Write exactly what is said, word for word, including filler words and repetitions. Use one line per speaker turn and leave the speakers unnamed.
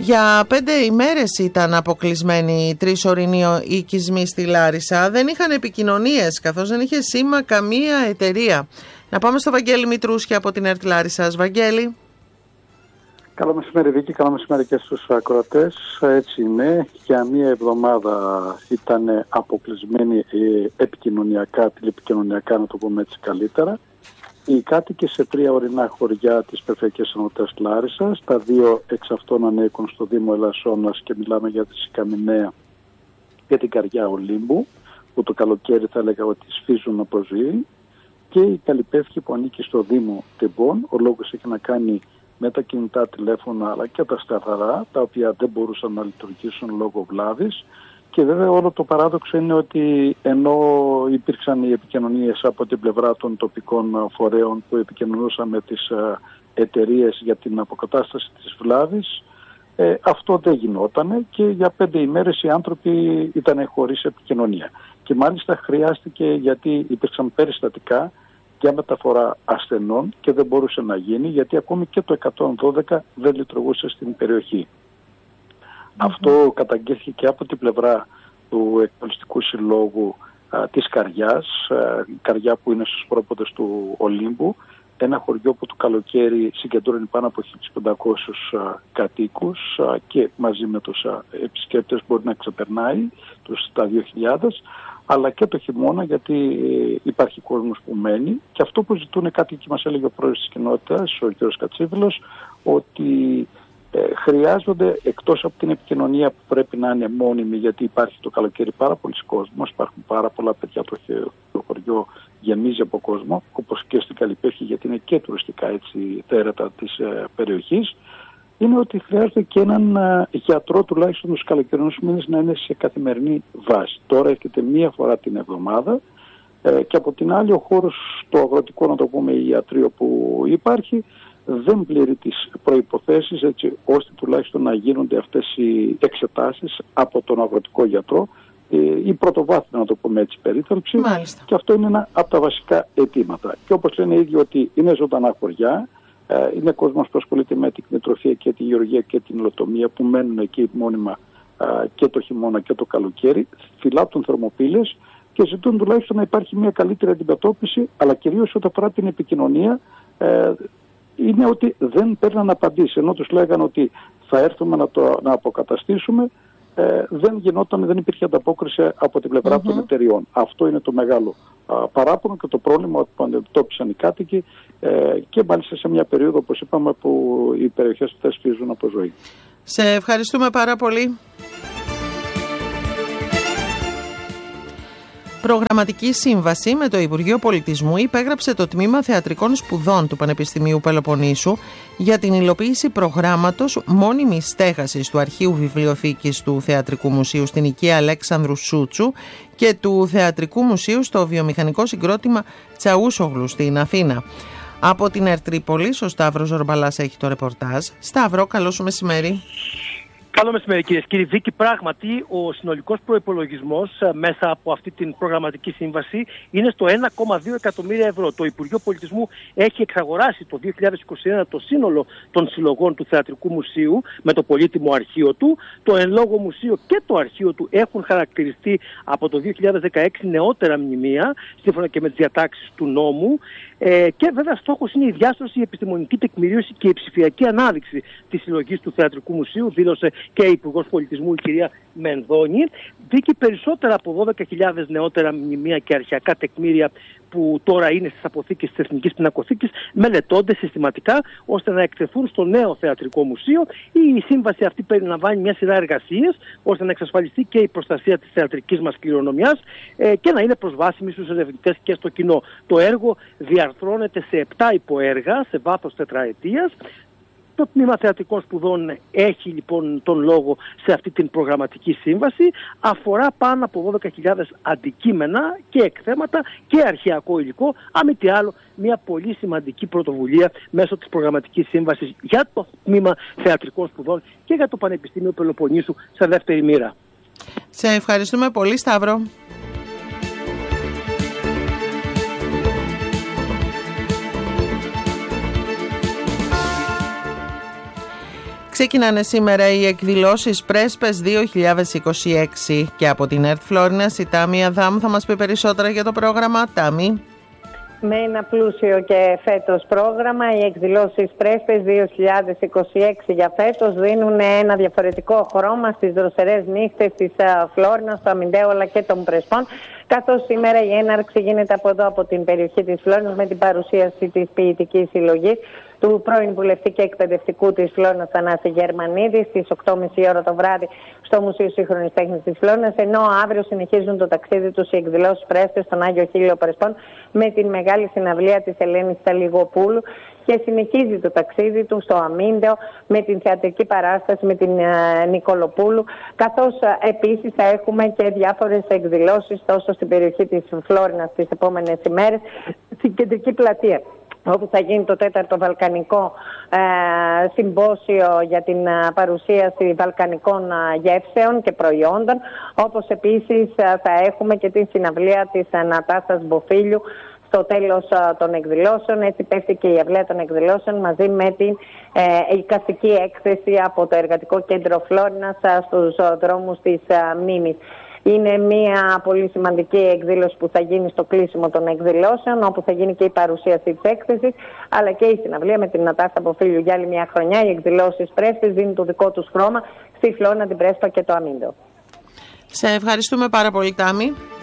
Για πέντε ημέρες ήταν αποκλεισμένοι οι τρεις ορεινοί οικισμοί στη Λάρισα. Δεν είχαν επικοινωνίες, καθώς δεν είχε σήμα καμία εταιρεία. Να πάμε στο Βαγγέλη Μητρούσια από την ΕΡΤ Λάρισσας. Βαγγέλη.
Καλό μεσημέρι Βίκη, καλό μεσημέρι και στους ακροατές. Έτσι είναι, για μία εβδομάδα ήταν αποκλεισμένοι επικοινωνιακά, τηλεπικοινωνιακά, να το πούμε έτσι καλύτερα, οι κάτοικοι σε τρία ορεινά χωριά της Περιφερειακής Ενότητας Λάρισσας. Τα δύο εξ αυτών ανήκουν στο Δήμο Ελασσόνας και μιλάμε για τη Σικαμηναία και την Καριά Ολύμπου, που το καλοκαίρι θα έλεγα ότι σφίζουν από ζωή, και η Καλυπεύχη που ανήκει στο Δήμο Τεμπών. Ο λόγος έχει να κάνει με τα κινητά τηλέφωνα αλλά και τα σταθερά, τα οποία δεν μπορούσαν να λειτουργήσουν λόγω βλάβης. Και βέβαια όλο το παράδοξο είναι ότι ενώ υπήρξαν οι επικοινωνίες από την πλευρά των τοπικών φορέων που επικοινωνούσαν με τις εταιρείες για την αποκατάσταση της βλάβης, ε, αυτό δεν γινόταν και για πέντε ημέρες οι άνθρωποι ήταν χωρίς επικοινωνία. Και μάλιστα χρειάστηκε, γιατί υπήρξαν περιστατικά για μεταφορά ασθενών και δεν μπορούσε να γίνει, γιατί ακόμη και το εκατόν δώδεκα δεν λειτουργούσε στην περιοχή. Mm-hmm. Αυτό καταγγέλθηκε και από την πλευρά του Εκπολιστικού Συλλόγου α, της Καριάς, α, η Καριά που είναι στους πρόποδες του Ολύμπου, ένα χωριό που το καλοκαίρι συγκεντρώνει πάνω από χίλιους πεντακόσιους α, κατοίκους α, και μαζί με τους α, επισκέπτες μπορεί να ξεπερνάει τους τα δύο χιλιάδες, αλλά και το χειμώνα, γιατί ε, υπάρχει κόσμος που μένει. Και αυτό που ζητούν κάτι και μας έλεγε ο πρόεδρος της κοινότητας, ο κ. Κατσίβιλος, ότι ε, χρειάζονται, εκτός από την επικοινωνία που πρέπει να είναι μόνιμη, γιατί υπάρχει το καλοκαίρι πάρα πολλοί κόσμος, υπάρχουν πάρα πολλά παιδιά, το, το χωριό γεμίζει από κόσμο, όπως και στην Καλυπεύχη, γιατί είναι και τουριστικά έτσι θέρετα της ε, περιοχής, είναι ότι χρειάζεται και έναν α, γιατρό τουλάχιστον τους καλοκαιρινούς μήνες να είναι σε καθημερινή βάση. Τώρα έρχεται μία φορά την εβδομάδα ε, και από την άλλη ο χώρος, το αγροτικό να το πούμε ιατρείο που υπάρχει, δεν πληρεί τις προϋποθέσεις έτσι ώστε τουλάχιστον να γίνονται αυτές οι εξετάσεις από τον αγροτικό γιατρό, ε, η πρωτοβάθμια να το πούμε έτσι περίθαλψη.
Μάλιστα. Και
αυτό είναι ένα από τα βασικά αιτήματα. Και όπως λένε οι ίδιοι ότι είναι ζωντανά χωριά, είναι κόσμος που ασχολείται με την κτηνοτροφία και τη γεωργία και την υλοτομία, που μένουν εκεί μόνιμα και το χειμώνα και το καλοκαίρι, φυλάπτουν θερμοπύλες και ζητούν τουλάχιστον να υπάρχει μια καλύτερη αντιμετώπιση, αλλά κυρίως όταν αφορά την επικοινωνία, είναι ότι δεν παίρναν απαντήσεις. Ενώ τους λέγαν ότι θα έρθουμε να το να αποκαταστήσουμε, Ε, δεν γινόταν, δεν υπήρχε ανταπόκριση από την πλευρά mm-hmm. των εταιριών. Αυτό είναι το μεγάλο α, παράπονο και το πρόβλημα που αντιμετώπισαν οι κάτοικοι ε, και μάλιστα σε μια περίοδο, όπως είπαμε, που οι περιοχές αυτές φύζουν από ζωή.
Σε ευχαριστούμε πάρα πολύ. Προγραμματική σύμβαση με το Υπουργείο Πολιτισμού υπέγραψε το Τμήμα Θεατρικών Σπουδών του Πανεπιστημίου Πελοποννήσου για την υλοποίηση προγράμματος μόνιμης στέγασης του Αρχείου Βιβλιοθήκης του Θεατρικού Μουσείου στην οικία Αλέξανδρου Σούτσου και του Θεατρικού Μουσείου στο βιομηχανικό συγκρότημα Τσαούσογλου στην Αθήνα. Από την ΕΡΤ Τρίπολης, ο Σταύρος Ζορμπαλάς έχει το ρεπορτάζ. Σταύρο, καλό σου μεσημέρι.
Καλό μεσημέρι κυρίες και κύριοι. Βίκη, πράγματι ο συνολικός προϋπολογισμός μέσα από αυτή την προγραμματική σύμβαση είναι στο ένα κόμμα δύο εκατομμύρια ευρώ. Το Υπουργείο Πολιτισμού έχει εξαγοράσει το δύο χιλιάδες είκοσι ένα το σύνολο των συλλογών του Θεατρικού Μουσείου με το πολύτιμο αρχείο του. Το εν λόγω μουσείο και το αρχείο του έχουν χαρακτηριστεί από το δύο χιλιάδες δεκαέξι νεότερα μνημεία, σύμφωνα και με τις διατάξεις του νόμου. Ε, και βέβαια στόχος είναι η διάσωση, η επιστημονική τεκμηρίωση και η ψηφιακή ανάδειξη της συλλογής του Θεατρικού Μουσείου, δήλωσε και η Υπουργός Πολιτισμού, η κυρία Μενδώνη. Δίκη περισσότερα από δώδεκα χιλιάδες νεότερα μνημεία και αρχαιακά τεκμήρια που τώρα είναι στις αποθήκες της Εθνικής Πινακοθήκης μελετώνται συστηματικά ώστε να εκτεθούν στο νέο Θεατρικό Μουσείο. Η σύμβαση αυτή περιλαμβάνει μια σειρά εργασίες ώστε να εξασφαλιστεί και η προστασία της θεατρικής μας κληρονομιάς ε, και να είναι προσβάσιμη στους ερευνητές και στο κοινό. Το έργο διαρθρώνεται σε επτά υποέργα σε βάθος τετραετίας. Το Τμήμα Θεατρικών Σπουδών έχει λοιπόν τον λόγο σε αυτή την προγραμματική σύμβαση. Αφορά πάνω από δώδεκα χιλιάδες αντικείμενα και εκθέματα και αρχαιακό υλικό. Αν μη τι άλλο, μια πολύ σημαντική πρωτοβουλία μέσω της προγραμματικής σύμβασης για το Τμήμα Θεατρικών Σπουδών και για το Πανεπιστήμιο Πελοποννήσου σε δεύτερη μοίρα.
Σε ευχαριστούμε πολύ, Σταύρο. Ξεκινάνε σήμερα οι εκδηλώσεις Πρέσπες δύο χιλιάδες είκοσι έξι και από την ΕΡΤ Φλόρινας η Τάμι Αδάμ θα μας πει περισσότερα για το πρόγραμμα. Τάμι.
Με ένα πλούσιο και φέτος πρόγραμμα, οι εκδηλώσεις Πρέσπες δύο χιλιάδες είκοσι έξι για φέτος δίνουν ένα διαφορετικό χρώμα στις δροσερές νύχτες της Φλόρινας, του Αμυντέου αλλά και των Πρεσπών, καθώς σήμερα η έναρξη γίνεται από εδώ, από την περιοχή της Φλόρινας, με την παρουσίαση της ποιητικής συλλογής του πρώην βουλευτή και εκπαιδευτικού της Φλόρινας Θανάση Γερμανίδη στις οκτώ και μισή ώρα το βράδυ στο Μουσείο Σύγχρονης Τέχνης της Φλόρινας, ενώ αύριο συνεχίζουν το ταξίδι τους οι εκδηλώσεις Πρέσπες στον Άγιο Χίλιο Πρεσπών με την μεγάλη συναυλία της Ελένης Ταλιγοπούλου και συνεχίζει το ταξίδι του στο Αμύντεο με την θεατρική παράσταση με την uh, Νικολοπούλου, καθώς uh, επίσης θα έχουμε και διάφορες εκδηλώσεις τόσο στην περιοχή της Φλόρινας τις επόμενες ημέρες, στην Κεντρική Πλατεία, όπου θα γίνει το τέταρτο βαλκανικό ε, συμπόσιο για την ε, παρουσίαση βαλκανικών ε, γεύσεων και προϊόντων, όπως επίσης ε, θα έχουμε και την συναυλία της ε, Νατάσας Μποφίλιου στο τέλος ε, των εκδηλώσεων. Έτσι πέφτει και η αυλαία των εκδηλώσεων μαζί με την ε, εικαστική έκθεση από το Εργατικό Κέντρο Φλόρινας ε, στους ε, δρόμους της ε, Μνήμης. Είναι μια πολύ σημαντική εκδήλωση που θα γίνει στο κλείσιμο των εκδηλώσεων, όπου θα γίνει και η παρουσίαση της έκθεσης, αλλά και η συναυλία με την Νατάστα Μποφίλιου για άλλη μια χρονιά. Οι εκδηλώσεις Πρέσπες δίνουν το δικό τους χρώμα στη Φλόρινα, την Πρέσπα και το Αμύντο.
Σε ευχαριστούμε πάρα πολύ, Τάμι.